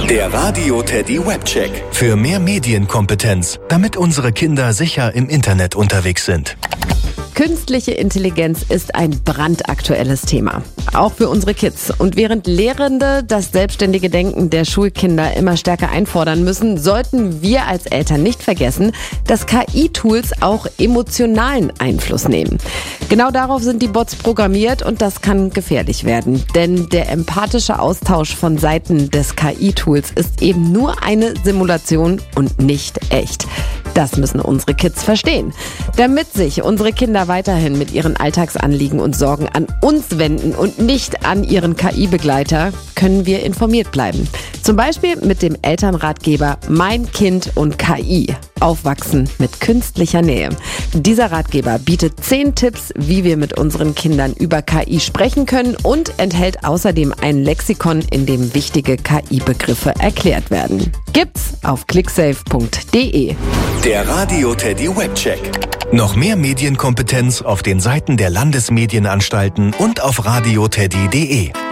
Der Radio Teddy Webcheck. Für mehr Medienkompetenz, damit unsere Kinder sicher im Internet unterwegs sind. Künstliche Intelligenz ist ein brandaktuelles Thema, auch für unsere Kids. Und während Lehrende das selbstständige Denken der Schulkinder immer stärker einfordern müssen, sollten wir als Eltern nicht vergessen, dass KI-Tools auch emotionalen Einfluss nehmen. Genau darauf sind die Bots programmiert und das kann gefährlich werden. Denn der empathische Austausch von Seiten des KI-Tools ist eben nur eine Simulation und nicht echt. Das müssen unsere Kids verstehen. Damit sich unsere Kinder weiterhin mit ihren Alltagsanliegen und Sorgen an uns wenden und nicht an ihren KI-Begleiter, können wir informiert bleiben. Zum Beispiel mit dem Elternratgeber Mein Kind und KI. Aufwachsen mit künstlicher Nähe. Dieser Ratgeber bietet 10 Tipps, wie wir mit unseren Kindern über KI sprechen können und enthält außerdem ein Lexikon, in dem wichtige KI-Begriffe erklärt werden. Gibt's auf clicksafe.de. Der Radio Teddy Webcheck. Noch mehr Medienkompetenz auf den Seiten der Landesmedienanstalten und auf radioteddy.de.